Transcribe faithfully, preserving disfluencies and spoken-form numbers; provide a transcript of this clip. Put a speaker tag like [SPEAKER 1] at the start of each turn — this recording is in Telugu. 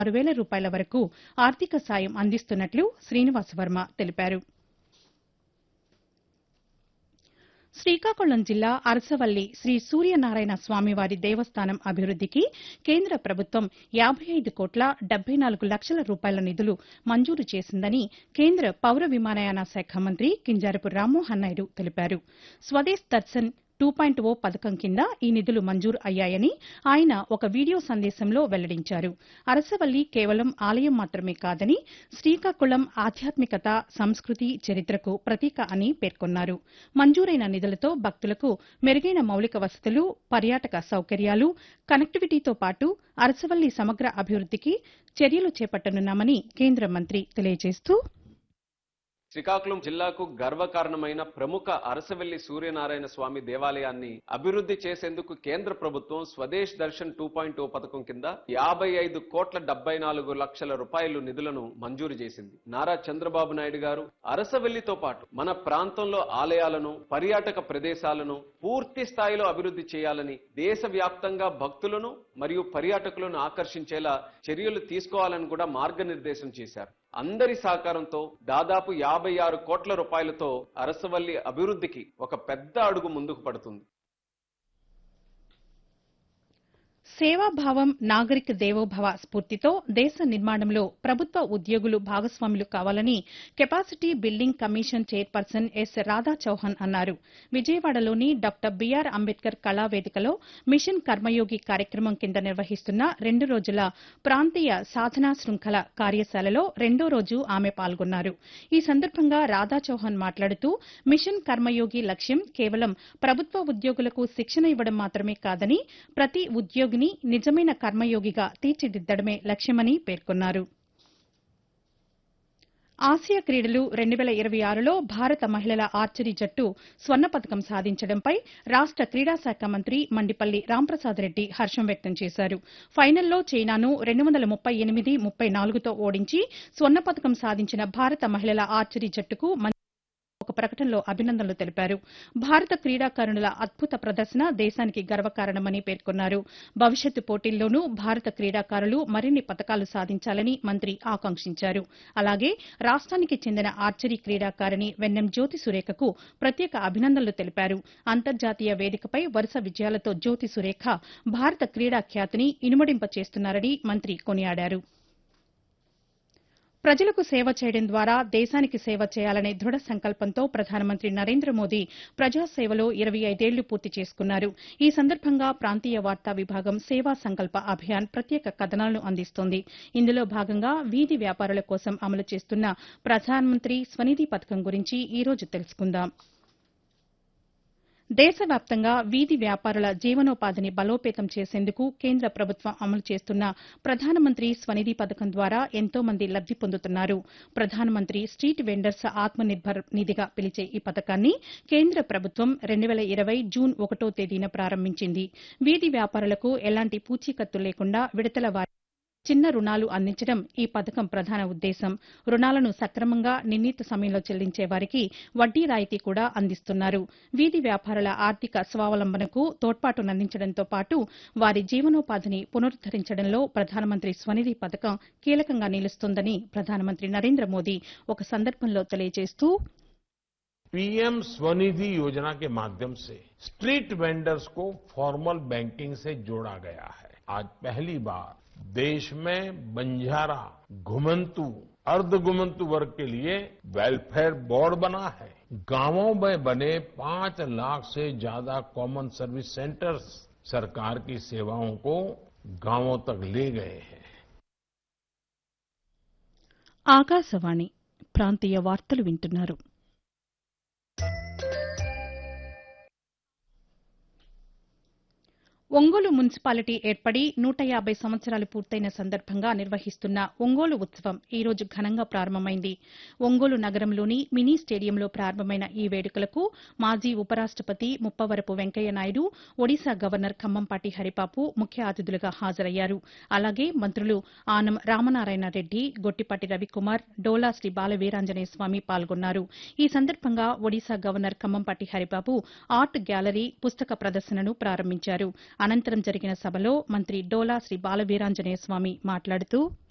[SPEAKER 1] ఆరు వేల రూపాయల వరకు ఆర్థిక సాయం అందిస్తున్నట్లు శ్రీనివాస్ వర్మ తెలిపారు. శ్రీకాకుళం జిల్లా అరసవల్లి శ్రీ సూర్యనారాయణ స్వామివారి దేవస్థానం అభివృద్దికి కేంద్ర ప్రభుత్వం యాబై ఐదు కోట్ల డెబ్బై నాలుగు లక్షల రూపాయల నిధులు మంజూరు చేసిందని కేంద్ర పౌర విమానయాన శాఖ మంత్రి కింజారపు రామ్మోహన్ నాయుడు తెలిపారు. స్వదేశ్ దర్శన్ టూ పాయింట్ ఓ పథకం కింద ఈ నిధులు మంజూరు అయ్యాయని ఆయన ఒక వీడియో సందేశంలో వెల్లడించారు. అరసవల్లి కేవలం ఆలయం మాత్రమే కాదని శ్రీకాకుళం ఆధ్యాత్మికత, సంస్కృతి, చరిత్రకు ప్రతీక అని పేర్కొన్నారు. మంజూరైన నిధులతో భక్తులకు మెరుగైన మౌలిక వసతులు, పర్యాటక సౌకర్యాలు, కనెక్టివిటీతో పాటు అరసవల్లి సమగ్ర అభివృద్దికి చర్యలు చేపట్టనున్నామని కేంద్ర మంత్రి తెలియజేస్తూ
[SPEAKER 2] శ్రీకాకుళం జిల్లాకు గర్వకారణమైన ప్రముఖ అరసవెల్లి సూర్యనారాయణ స్వామి దేవాలయాన్ని అభివృద్ధి చేసేందుకు కేంద్ర ప్రభుత్వం స్వదేశ్ దర్శన్ టూ పాయింట్ ఓ పథకం కింద యాభై ఐదు కోట్ల డెబ్బై నాలుగు లక్షల రూపాయలు నిధులను మంజూరు చేసింది. నారా చంద్రబాబు నాయుడు గారు అరసవెల్లితో పాటు మన ప్రాంతంలో ఆలయాలను, పర్యాటక ప్రదేశాలను పూర్తి స్థాయిలో అభివృద్ధి చేయాలని, దేశవ్యాప్తంగా భక్తులను మరియు పర్యాటకులను ఆకర్షించేలా చర్యలు తీసుకోవాలని కూడా మార్గనిర్దేశం చేశారు. అందరి సహకారంతో దాదాపు యాభై ఆరు కోట్ల రూపాయలతో అరసవల్లి అభివృద్ధికి ఒక పెద్ద అడుగు ముందుకు పడుతుంది. సేవాభావం, నాగరిక దేవోభవ స్ఫూర్తితో దేశ నిర్మాణంలో ప్రభుత్వ ఉద్యోగులు భాగస్వాములు కావాలని capacity building commission chairperson yes Radha Chauhan అన్నారు. విజయవాడలోని డాక్టర్ బీఆర్ అంబేద్కర్ కళావేదికలో మిషన్ కర్మయోగి కార్యక్రమం కింద నిర్వహిస్తున్న రెండు రోజుల ప్రాంతీయ సాధనా శృంఖల కార్యశాలలో రెండో రోజు ఆమె పాల్గొన్నారు. ఈ సందర్భంగా రాధా చౌహాన్ మాట్లాడుతూ మిషన్ కర్మయోగి లక్ష్యం కేవలం ప్రభుత్వ ఉద్యోగులకు శిక్షణ ఇవ్వడం మాత్రమే కాదని ప్రతి ఉద్యోగిని నిజమైన కర్మయోగిగా తీర్చిదిద్దడమే లక్ష్యమని పేర్కొన్నారు. ఆసియా క్రీడలు రెండు వేల ఇరవై ఆరులో భారత మహిళల ఆర్చరీ జట్టు స్వర్ణ పతకం సాధించడంపై రాష్ట క్రీడా శాఖ మంత్రి మండిపల్లి రాంప్రసాద్ రెడ్డి హర్షం వ్యక్తం చేశారు. ఫైనల్లో చైనాను రెండు వందల ముప్పై ఎనిమిది ముప్పై నాలుగుతో ఓడించి స్వర్ణ పతకం సాధించిన భారత మహిళల ఆర్చరీ జట్టుకు ఒక ప్రకటనలో అభినందనలు తెలిపారు. భారత క్రీడాకారుణుల అద్భుత ప్రదర్శన దేశానికి గర్వకారణమని పేర్కొన్నారు. భవిష్యత్తు పోటీల్లోనూ భారత క్రీడాకారులు మరిన్ని పతకాలు సాధించాలని మంత్రి ఆకాంక్షించారు. అలాగే రాష్ట్రానికి చెందిన ఆర్చరీ క్రీడాకారిణి వెన్నెం జ్యోతి సురేఖకు ప్రత్యేక అభినందనలు తెలిపారు. అంతర్జాతీయ వేదికపై వరుస విజయాలతో జ్యోతి సురేఖ భారత క్రీడా ఖ్యాతిని ఇనుమడింప చేస్తున్నారని మంత్రి కొనియాడారు. ప్రజలకు సేవ చేయడం ద్వారా దేశానికి సేవ చేయాలనే దృఢ సంకల్పంతో ప్రధానమంత్రి నరేంద్ర మోదీ ప్రజాసేవలో ఇరవై ఐదేళ్లు పూర్తి చేసుకున్నారు. ఈ సందర్భంగా ప్రాంతీయ వార్తా విభాగం సేవా సంకల్ప అభియాన్ ప్రత్యేక కథనాలను అందిస్తోంది. ఇందులో భాగంగా వీధి వ్యాపారుల కోసం అమలు చేస్తున్న ప్రధానమంత్రి స్వనిధి పథకం గురించి ఈ రోజు తెలుసుకుందాం. దేశవ్యాప్తంగా వీధి వ్యాపారుల జీవనోపాధిని బలోపేతం చేసేందుకు కేంద్ర ప్రభుత్వం అమలు చేస్తున్న ప్రధానమంత్రి స్వనిధి పథకం ద్వారా ఎంతో మంది లబ్ది పొందుతున్నారు. ప్రధానమంత్రి స్ట్రీట్ వెండర్స్ ఆత్మనిర్భర్ నిధిగా పిలిచే ఈ పథకాన్ని కేంద్ర ప్రభుత్వం రెండు వేల ఇరవై జూన్ ఒకటో తేదీన ప్రారంభించింది. వీధి వ్యాపారులకు ఎలాంటి పూచీకత్తు లేకుండా విడతల వారీ చిన్న రుణాలు అందించడం ఈ పథకం ప్రధాన ఉద్దేశం. రుణాలను సక్రమంగా, నిర్ణీత సమయంలో చెల్లించే వారికి వడ్డీ రాయితీ కూడా అందిస్తున్నారు. వీధి వ్యాపారుల ఆర్థిక స్వావలంబనకు తోడ్పాటునందించడంతో పాటు వారి జీవనోపాధిని పునరుద్దరించడంలో ప్రధానమంత్రి స్వనిధి పథకం కీలకంగా నిలుస్తోందని ప్రధానమంత్రి నరేంద్ర మోదీ ఒక సందర్భంలో తెలియజేస్తూ
[SPEAKER 3] पीएम स्वनिधि योजना के माध्यम से स्ट्रीट वेंडर्स को फॉर्मल बैंकिंग से जोड़ा गया है. आज पहली बार देश में बंजारा, घुमंतु, अर्ध घुमंतु वर्ग के लिए वेलफेयर बोर्ड बना है. गांवों में बने पांच लाख से ज्यादा कॉमन सर्विस सेंटर्स सरकार की सेवाओं को गांवों तक ले गए हैं.
[SPEAKER 1] ఆకాశవాణి ప్రాంతీయ వార్తలు వింటున్నారు. ఒంగోలు మున్సిపాలిటీ ఏర్పడి నూట యాబై సంవత్సరాలు పూర్తయిన సందర్భంగా నిర్వహిస్తున్న ఒంగోలు ఉత్సవం ఈ రోజు ఘనంగా ప్రారంభమైంది. ఒంగోలు నగరంలోని మినీ స్టేడియంలో ప్రారంభమైన ఈ వేడుకలకు మాజీ ఉపరాష్టపతి ముప్పవరపు వెంకయ్య నాయుడు, ఒడిశా గవర్నర్ ఖమ్మంపాటి హరిబాబు ముఖ్య అతిథులుగా హాజరయ్యారు. అలాగే మంత్రులు ఆనం రామనారాయణ రెడ్డి, గొట్టిపాటి రవికుమార్, డోలా శ్రీ బాలవీరాంజనేయ స్వామి పాల్గొన్నారు. ఈ సందర్భంగా Odisha governor Khammampati Haribabu art gallery, పుస్తక ప్రదర్శనను ప్రారంభించారు. అనంతరం జరిగిన సభలో మంత్రి డోలా శ్రీ బాలవీరాంజనేయ స్వామి మాట్లాడుతూ